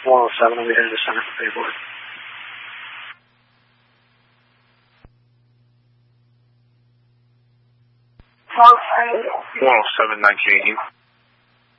107, I'll be heading to center for paperwork. 107, 1918.